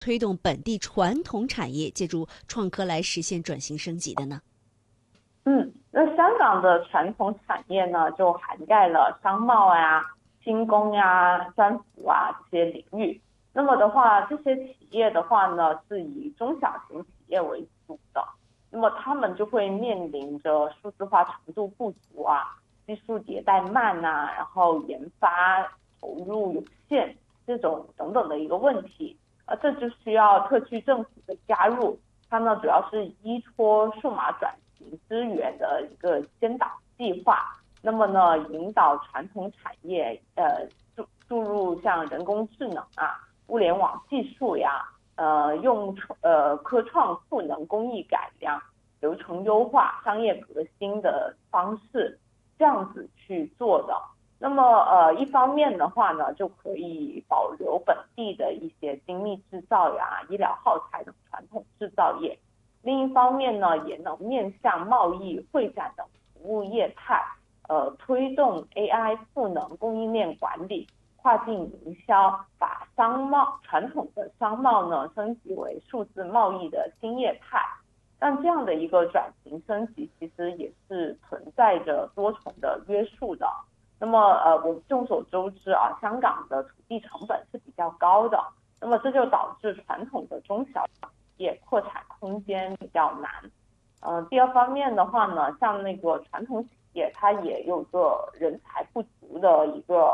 推动本地传统产业借助创科来实现转型升级的呢？ 那香港的传统产业呢，就涵盖了商贸呀、轻工呀、专服啊这些领域。那么的话，这些企业的话呢，是以中小型企业为主的。那么他们就会面临着数字化程度不足啊、技术迭代慢啊，然后研发投入有限这种等等的一个问题。这就需要特区政府的加入，它呢主要是依托数码转型资源的一个先导计划，那么呢引导传统产业注入像人工智能啊、物联网技术呀，用科创赋能、工艺改良、流程优化、商业革新的方式，这样子去做的。那么一方面的话呢，就可以保留本地的一些精密制造呀、医疗耗材等传统制造业；另一方面呢，也能面向贸易、会展等服务业态，推动 AI 赋能供应链管理、跨境营销，把传统的商贸呢升级为数字贸易的新业态。但这样的一个转型升级，其实也是存在着多重的约束的。那么我们众所周知啊，香港的土地成本是比较高的，那么这就导致传统的中小企业扩产空间比较难。第二方面的话呢，像那个传统企业，它也有个人才不足的一个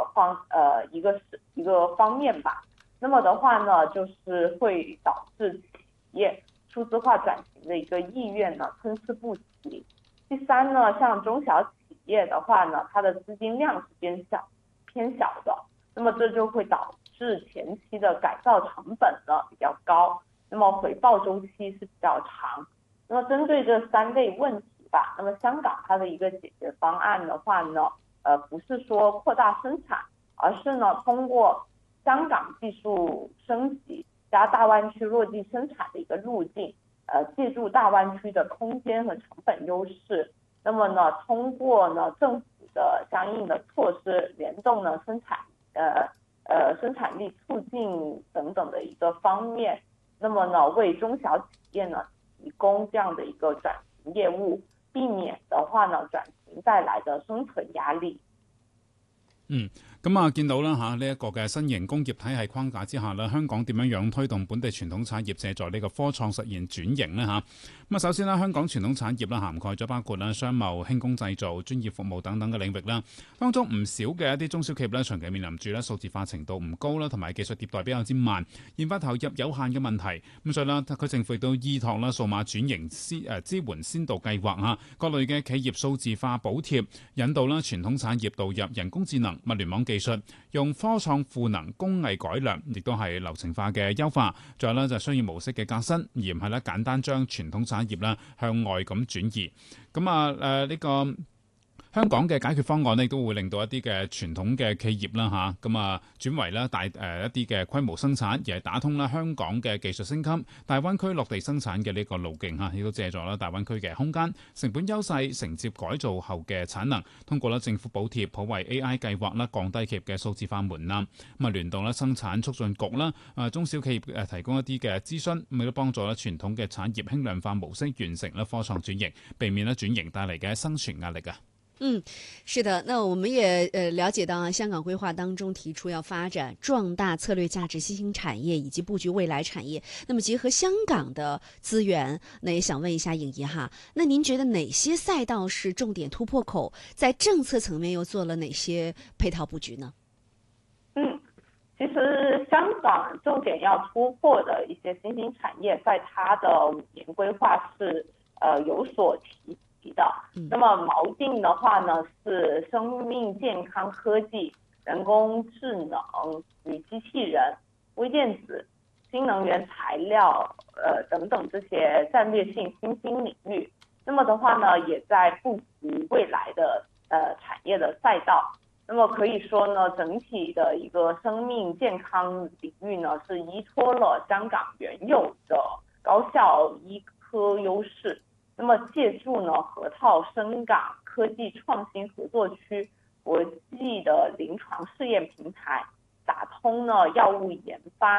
方面吧。那么的话呢，就是会导致企业数字化转型的一个意愿呢参差不齐。第三呢，像中小企业的话呢，它的资金量是偏小的，那么这就会导致前期的改造成本呢比较高，那么回报周期是比较长。那么针对这三类问题吧，那么香港它的一个解决方案的话呢，不是说扩大生产，而是呢通过香港技术升级加大湾区落地生产的一个路径，借助大湾区的空间和成本优势，那么呢，通过呢政府的相应的措施，联动呢生产力促进等等的一个方面，那么呢为中小企业呢提供这样的一个转型业务，避免的话呢转型帶來的生存壓力。 咁啊，見到啦呢一個嘅新型工業體系框架之下咧，香港點樣推動本地傳統產業借助呢個科創實現轉型呢？咁啊，首先啦，香港傳統產業啦涵蓋咗包括啦商貿、輕工製造、專業服務等等嘅領域啦。當中唔少嘅一啲中小企業咧，長期面臨住咧數字化程度唔高啦，同埋技術迭代比較之慢，研發投入有限嘅問題。咁所以啦，特區政府亦都依託啦數碼轉型支援先導計劃各類嘅企業數字化補貼，引導啦傳統產業導入人工智能、物聯網技術，用科創賦能工藝改良，亦都係流程化嘅優化，仲有咧就商業模式嘅革新，而唔係咧簡單將傳統產業咧向外咁轉移。咁呢個香港嘅解決方案呢，都會令到一啲嘅傳統嘅企業啦轉為咧一啲嘅規模生產，而係打通啦香港嘅技術升級、大灣區落地生產嘅呢個路徑亦都借助啦大灣區嘅空間、成本優勢，承接改造後嘅產能，通過政府補貼、普惠 AI 計劃啦，降低企業嘅數字化門檻，咁聯動生產促進局啦，中小企業提供一啲嘅諮詢，亦都幫助傳統嘅產業輕量化模式完成科創轉型，避免轉型帶嚟嘅生存壓力啊。 是的，那我們也了解到香港規劃當中提出要發展壯大策略價值新興產業以及佈局未來產業。那麼結合香港的資源，那也想問一下穎儀哈，那您覺得哪些賽道是重點突破口？在政策層面又做了哪些配套佈局呢？ 其實香港重點要突破的一些新興產業，在它的5年規劃是有所提的。那麼錨定的話呢，是生命健康科技、人工智能與機器人、微電子、新能源材料等等這些戰略性新興領域。那麼的話呢，也在布局未來的產業的賽道。那麼可以說呢，整體的一個生命健康領域呢，是依託了香港原有的高校醫科優勢。那麼借助呢河套深港科技創新合作區國際的臨床試驗平台，打通呢藥物研發、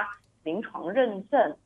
臨床認證